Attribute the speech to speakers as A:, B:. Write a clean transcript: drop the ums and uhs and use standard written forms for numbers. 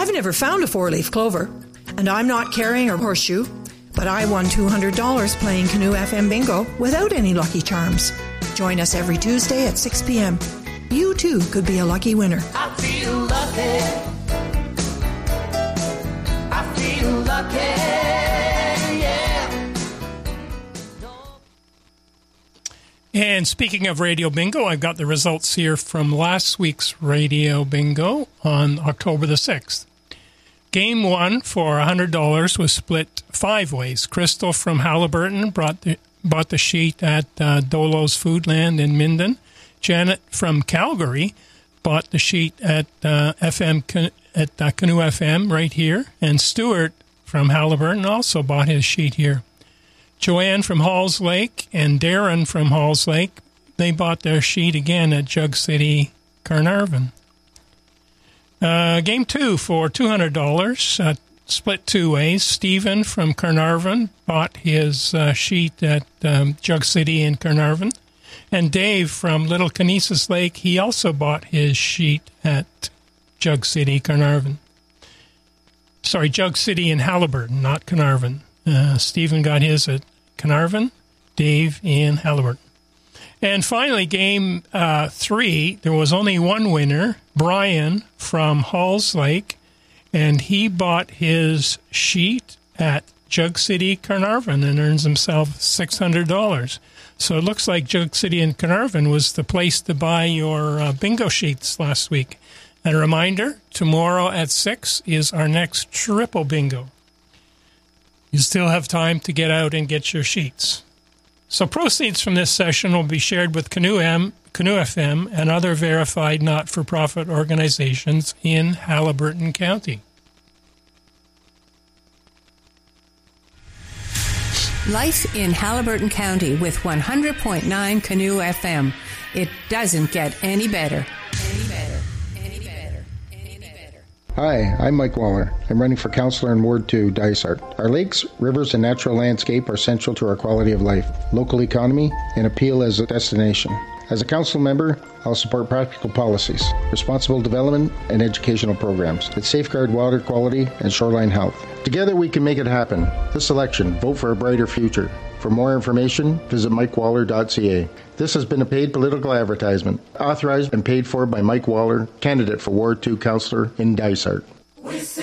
A: I've never found a four-leaf clover, and I'm not carrying a horseshoe, but I won $200 playing Canoe FM Bingo without any Lucky Charms. Join us every Tuesday at 6 p.m. You, too, could be a lucky winner.
B: I feel lucky. I feel lucky, yeah.
C: And speaking of Radio Bingo, I've got the results here from last week's Radio Bingo on October the 6th. Game 1 for $100 was split 5 ways. Crystal from Halliburton bought the sheet at Dolo's Foodland in Minden. Janet from Calgary bought the sheet at Canoe FM right here. And Stuart from Halliburton also bought his sheet here. Joanne from Halls Lake and Darren from Halls Lake, they bought their sheet again at Jug City, Carnarvon. Game 2 for $200, split 2 ways. Stephen from Carnarvon bought his sheet at Jug City in Carnarvon. And Dave from Little Conesus Lake, he also bought his sheet at Jug City, Carnarvon. Sorry, Jug City in Halliburton, not Carnarvon. Stephen got his at Carnarvon, Dave in Halliburton. And finally, Game 3, there was only one winner, Brian from Halls Lake, and he bought his sheet at Jug City, Carnarvon, and earns himself $600. So it looks like Jug City and Carnarvon was the place to buy your bingo sheets last week. And a reminder, tomorrow at 6 is our next triple bingo. You still have time to get out and get your sheets. So proceeds from this session will be shared with Canoe FM and other verified not-for-profit organizations in Halliburton County.
D: Life in Halliburton County with 100.9 Canoe FM. It doesn't get any better.
E: Hi, I'm Mike Waller. I'm running for councillor in Ward 2, Dysart. Our lakes, rivers, and natural landscape are central to our quality of life, local economy, and appeal as a destination. As a council member, I'll support practical policies, responsible development, and educational programs that safeguard water quality and shoreline health. Together we can make it happen. This election, vote for a brighter future. For more information, visit mikewaller.ca. This has been a paid political advertisement, authorized and paid for by Mike Waller, candidate for Ward 2 councillor in Dysart.